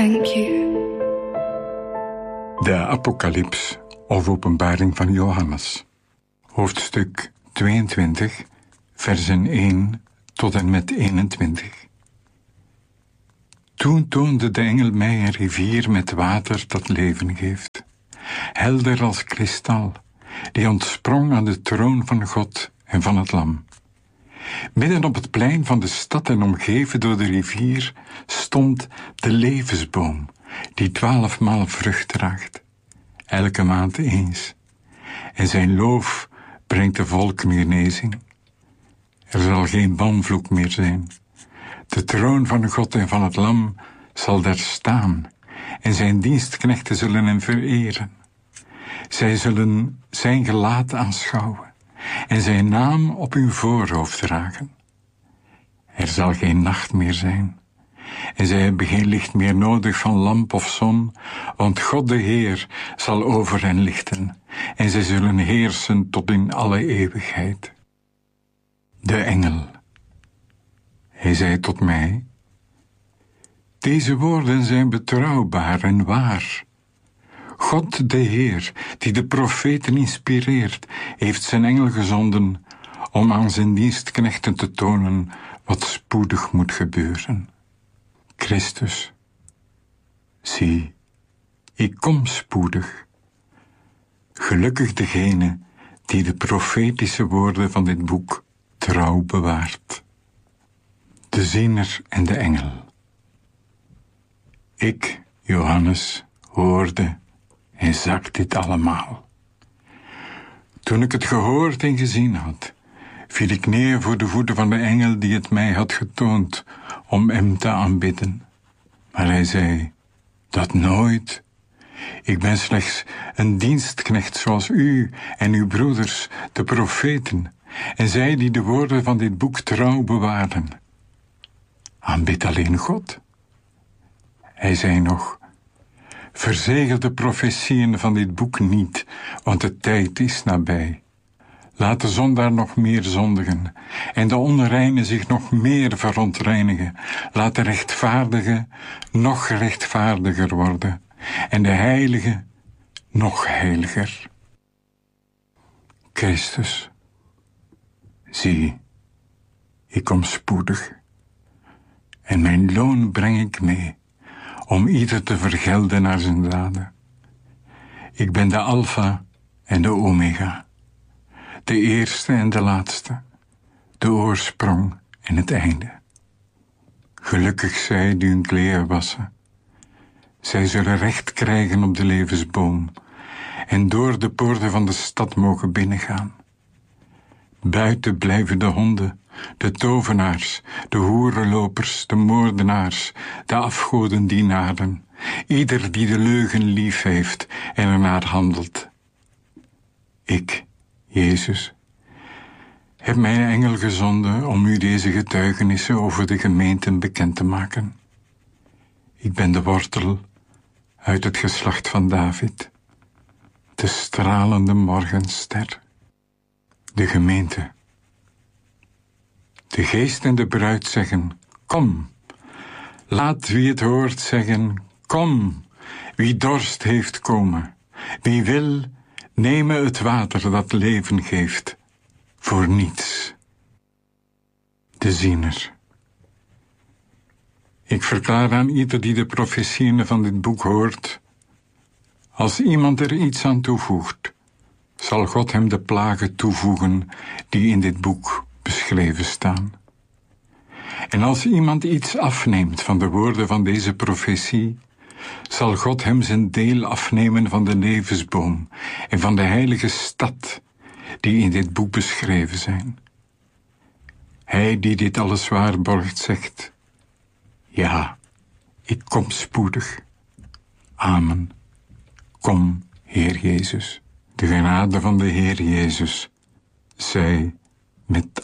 thank you. De Apocalyps of Openbaring van Johannes. Hoofdstuk 22, versen 1 tot en met 21. Toen toonde de engel mij een rivier met water dat leven geeft, helder als kristal, die ontsprong aan de troon van God en van het Lam. Midden op het plein van de stad en omgeven door de rivier stond de levensboom, die 12 maal vrucht draagt, elke maand eens. En zijn loof brengt de volken genezing. Er zal geen banvloek meer zijn. De troon van God en van het Lam zal daar staan, en zijn dienstknechten zullen hem vereren. Zij zullen zijn gelaat aanschouwen en zijn naam op hun voorhoofd dragen. Er zal geen nacht meer zijn, en zij hebben geen licht meer nodig van lamp of zon, want God de Heer zal over hen lichten, en zij zullen heersen tot in alle eeuwigheid. De engel. Hij zei tot mij: deze woorden zijn betrouwbaar en waar. God de Heer, die de profeten inspireert, heeft zijn engel gezonden om aan zijn dienstknechten te tonen wat spoedig moet gebeuren. Christus, zie, ik kom spoedig. Gelukkig degene die de profetische woorden van dit boek trouw bewaart. De ziener en de engel. Ik, Johannes, hoorde en zag dit allemaal. Toen ik het gehoord en gezien had, viel ik neer voor de voeten van de engel die het mij had getoond, om hem te aanbidden. Maar hij zei: dat nooit. Ik ben slechts een dienstknecht zoals u en uw broeders, de profeten, en zij die de woorden van dit boek trouw bewaren. Aanbid alleen God. Hij zei nog: verzegel de profetieën van dit boek niet, want de tijd is nabij. Laat de zondaar nog meer zondigen en de onreine zich nog meer verontreinigen. Laat de rechtvaardige nog rechtvaardiger worden en de heilige nog heiliger. Christus, zie, ik kom spoedig en mijn loon breng ik mee, om ieder te vergelden naar zijn daden. Ik ben de Alpha en de Omega, de eerste en de laatste, de oorsprong en het einde. Gelukkig zij die hun kleren wassen. Zij zullen recht krijgen op de levensboom en door de poorten van de stad mogen binnengaan. Buiten blijven de honden, de tovenaars, de hoerenlopers, de moordenaars, de afgodendienaren, ieder die de leugen lief heeft en ernaar handelt. Ik, Jezus, heb mijn engel gezonden om u deze getuigenissen over de gemeenten bekend te maken. Ik ben de wortel uit het geslacht van David, de stralende morgenster, de gemeente. De geest en de bruid zeggen: kom. Laat wie het hoort zeggen: kom. Wie dorst heeft, komen. Wie wil, neme het water dat leven geeft, voor niets. De ziener. Ik verklaar aan ieder die de profetieën van dit boek hoort: als iemand er iets aan toevoegt, zal God hem de plagen toevoegen die in dit boek beschreven staan. En als iemand iets afneemt van de woorden van deze profetie, zal God hem zijn deel afnemen van de levensboom en van de heilige stad die in dit boek beschreven zijn. Hij die dit alles waarborgt zegt: ja, ik kom spoedig. Amen. Kom, Heer Jezus. De genade van de Heer Jezus zij met